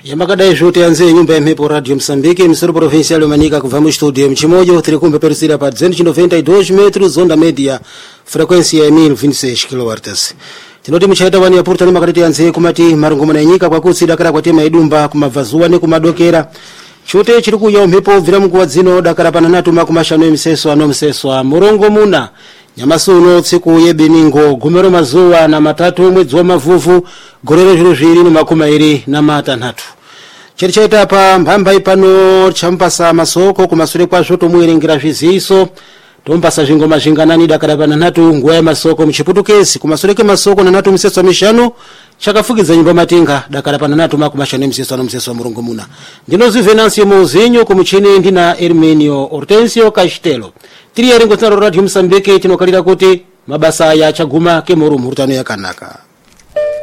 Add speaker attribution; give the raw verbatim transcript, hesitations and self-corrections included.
Speaker 1: Yamakadai zote anze nyumba ya mhepo Radio Msambiki, msuru provincial umanika kuvamu studio mchimojo, tirikumbe persira pa duzentos e noventa e dois metros, onda media, frequência ya mil e vinte e seis kilohertz. Tinoti mchaita wani ya purta ni makariti anze kumati marungu mananyika kwa kusi dakara kwa tema idumba kumavazuwa ni kumadokera. Chote chiriku ya mhepo vila mkuwa zino dakara pananatu makumashano mseso ano mseso murongo muna. Nyamasuno tsiku yebeningo gumero mazuwa na matatu mwezi wa mavuvu gorero juru jiri ni makuma iri na matanatu. Cherichaita pa mbamba ipano champasa masoko kumasure kwa shoto muiringira viziso tompasa jingoma jinganani dakara pananatu nguwa ya masoko mchiputukesi kumasureke masoko na natu mseso mishano chakafukiza nyumba matinga dakara pananatu makumashano mseso ano mseso murungu muna. Ndinozi Venancio Mozinho kumuchini ndina Hermenio Hortensio Castelo. Tiri ya ringo tano Radio Msambiki tinokalira kuti mabasa ya chaguma kemuru murutano ya kanaka.